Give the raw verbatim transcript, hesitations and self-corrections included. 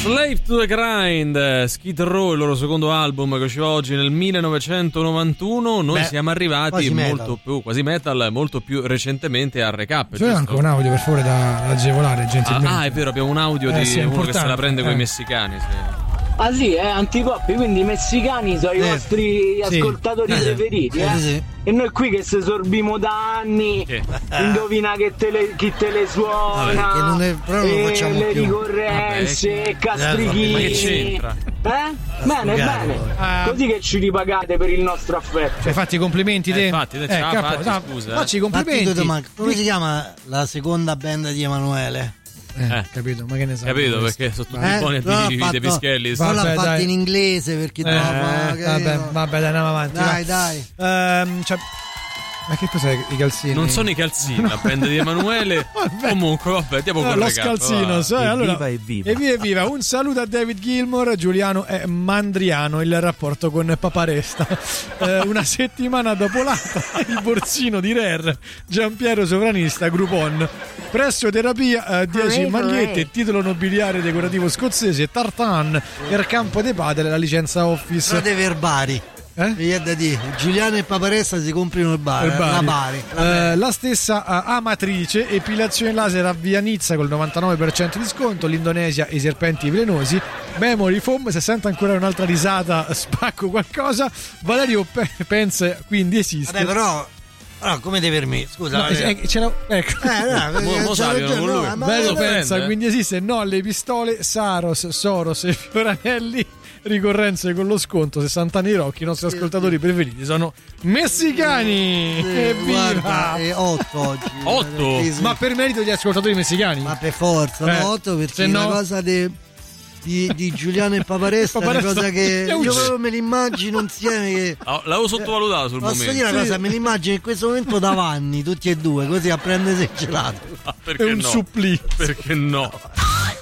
Slave to the Grind, Skid Row, il loro secondo album che usciva oggi nel millenovecentonovantuno. Noi Beh, siamo arrivati molto metal. più quasi metal, molto più recentemente al recap. C'è anche un audio per favore da, da agevolare gentilmente. Ah, ah, è vero, abbiamo un audio eh, di sì, uno che se la prende eh. con i messicani. Sì. Ah sì, eh, anticoppi, quindi i messicani sono eh, i vostri sì. ascoltatori eh, preferiti, eh? Sì. E noi qui che se sorbimo da anni, sì. indovina che te le, chi te le suona, Vabbè, che non è, però non lo facciamo le più. ricorrenze, Vabbè, castrichini. Ma che c'entra? Eh? Bene, bene. Uh, Così che ci ripagate per il nostro affetto. Cioè, fatti i complimenti te. Eh, fatti, te, eh, ciao, capo, fatti, no, scusa. Facci i complimenti. Fatti, come si chiama la seconda band di Emanuele? Eh, eh, capito, ma che ne sai? Capito, perché sono tutti eh, buoni amici di Pischelli. Non l'ha fatto in inglese perché eh, dopo, eh, vabbè, vabbè, dai, andiamo avanti. Dai, va. dai. Um, cioè, ma che cos'è i calzini? Non sono i calzini, no. La band di Emanuele. Comunque, vabbè, andiamo con lo le scalzino. Sai, allora, evviva, evviva. Evviva, evviva. Un saluto a David Gilmour, Giuliano e Mandriano. Il rapporto con Paparesta. eh, una settimana dopo l'altra, il borsino di Rare, Giampiero Sovranista, Groupon. Pressoterapia, dieci magliette, titolo nobiliare decorativo scozzese, tartan, per campo dei padre, la licenza Office. Strade verbali. Eh? Mi viene da dire, Giuliano e Paparessa si comprano il bar, il la bari. La, eh, la stessa uh, amatrice, epilazione laser a Via Nizza col novantanove per cento di sconto, l'Indonesia i serpenti velenosi, Memory Foam, se sente ancora un'altra risata spacco qualcosa, Valerio Pe- pensa quindi esiste. Vabbè però No, come deve permettere? Scusa, no, eh, ce l'ho, ecco. Eh, no, mo, mo sappiano con lui. Valerio pensa, quindi esiste no alle pistole, Saros, Soros e Fioranelli. Ricorrenze con lo sconto, sessanta anni Rocchi. I nostri ascoltatori preferiti sono messicani. Sì, evviva! È otto oggi. otto? Ma per merito degli ascoltatori messicani? Ma per forza, eh, otto perché è una no... cosa de, di, di Giuliano e Paparesta, Paparesta, è una cosa che io proprio me l'immagino insieme. Che, oh, l'avevo sottovalutato sul posso momento. Posso dire una sì. cosa, me l'immagino in questo momento da Vanni, tutti e due, così a prendersi il gelato. Ah, perché è un no? supplì. Perché no?